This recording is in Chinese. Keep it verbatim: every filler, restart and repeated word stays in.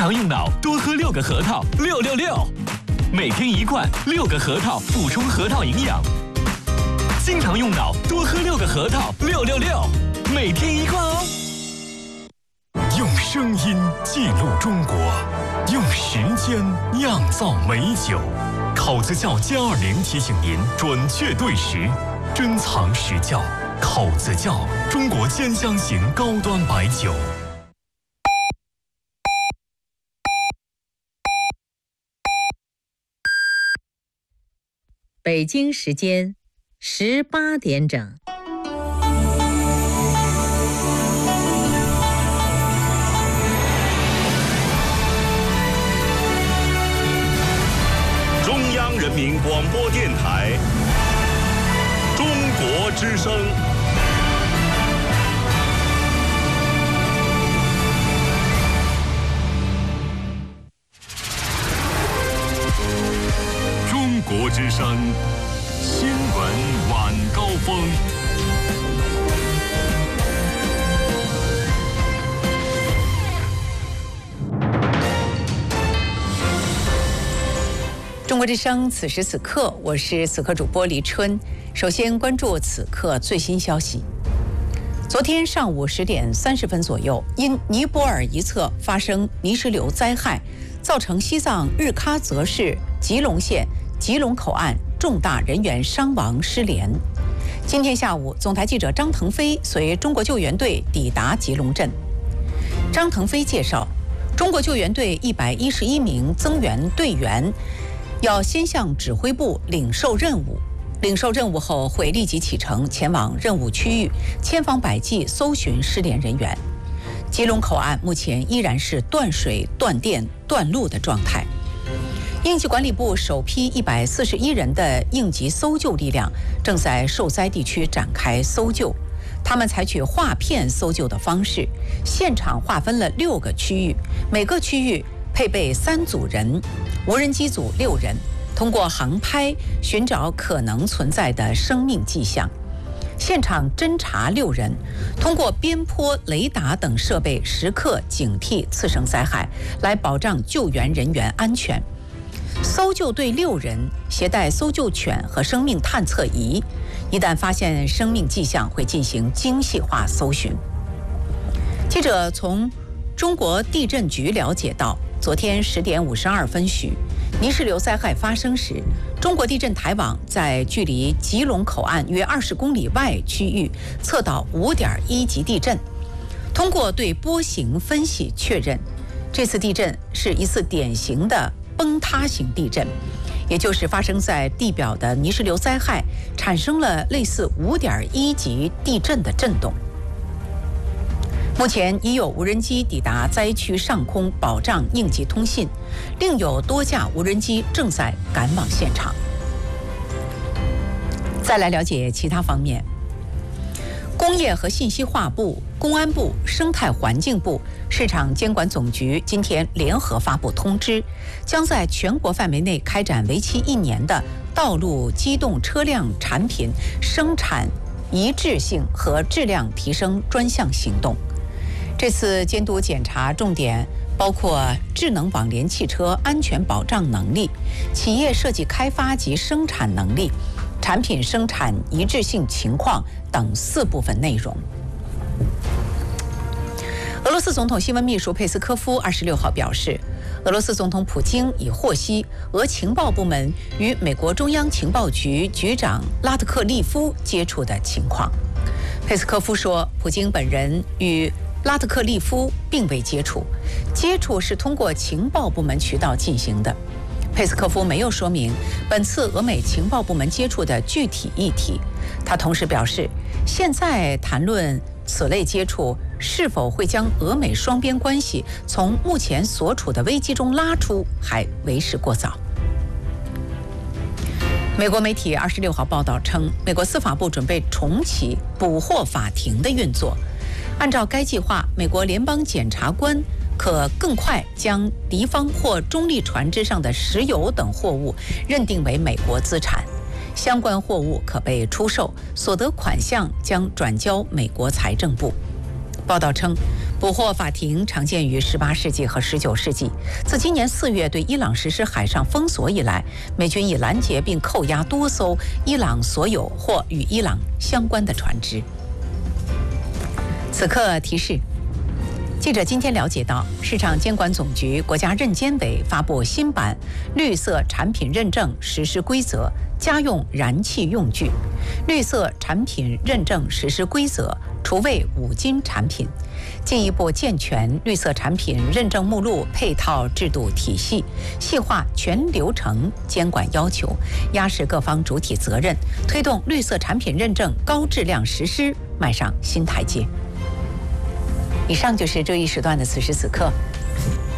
常用脑，多喝六个核桃，六六六。每天一罐，六个核桃，补充核桃营养。经常用脑，多喝六个核桃，六六六。每天一罐哦。用声音记录中国，用时间酿造美酒。考子窖歼二零提醒您准确对时，珍藏实窖。考子窖，中国兼香型高端白酒。 北京时间十八点整。 中央人民广播电台中国之声。中国之声新闻晚高峰。 中国之声，此时此刻，我是此刻主播黎春。首先关注此刻最新消息。昨天上午十点三十分左右，因尼泊尔一侧发生泥石流灾害，造成西藏日喀则市吉隆县吉隆口岸重大人员伤亡失联。今天下午，总台记者张腾飞随中国救援队抵达吉隆镇。张腾飞介绍，中国救援队一百一十一名增援队员要先向指挥部领受任务，领受任务后会立即启程前往任务区域，千方百计搜寻失联人员。吉隆口岸目前依然是断水、断电、断路的状态。应急管理部首批一百四十一人的应急搜救力量正在受灾地区展开搜救。他们采取划片搜救的方式，现场划分了六个区域，每个区域配备三组人，无人机组六人，通过航拍寻找可能存在的生命迹象。现场侦查六人，通过边坡雷达等设备时刻警惕次生灾害，来保障救援人员安全。搜救队六人携带搜救犬和生命探测仪，一旦发现生命迹象，会进行精细化搜寻。记者从中国地震局了解到，昨天十点五十二分许，泥石流灾害发生时，中国地震台网在距离吉隆口岸约二十公里外区域测到五点一级地震。通过对波形分析确认，这次地震是一次典型的崩塌型地震，也就是发生在地表的泥石流灾害产生了类似五点一级地震的震动。目前已有无人机抵达灾区上空保障应急通信，另有多架无人机正在赶往现场。再来了解其他方面，工业和信息化部、公安部、生态环境部、市场监管总局今天联合发布通知，将在全国范围内开展为期一年的道路机动车辆产品生产一致性和质量提升专项行动。这次监督检查重点包括智能网联汽车安全保障能力、企业设计开发及生产能力、产品生产一致性情况等四部分内容。俄罗斯总统新闻秘书佩斯科夫二十六号表示，俄罗斯总统普京已获悉俄情报部门与美国中央情报局局长拉特克利夫接触的情况。佩斯科夫说，普京本人与拉特克利夫并未接触，接触是通过情报部门渠道进行的。佩斯科夫没有说明本次俄美情报部门接触的具体议题。他同时表示，现在谈论此类接触是否会将俄美双边关系从目前所处的危机中拉出，还为时过早。美国媒体二十六号报道称，美国司法部准备重启捕获法庭的运作。按照该计划，美国联邦检察官可更快将敌方或中立船只上的石油等货物认定为美国资产，相关货物可被出售，所得款项将转交美国财政部。报道称， 捕获法庭常见于十八世纪和十九世纪。自今年四月对伊朗实施海上封锁以来，美军已拦截并扣押多艘伊朗所有或与伊朗相关的船只。此刻提示。记者今天了解到，市场监管总局国家认监委发布新版绿色产品认证实施规则（家用燃气用具绿色产品认证实施规则），除为五金产品，进一步健全绿色产品认证目录配套制度体系，细化全流程监管要求，压实各方主体责任，推动绿色产品认证高质量实施迈上新台阶。以上就是这一时段的此时此刻。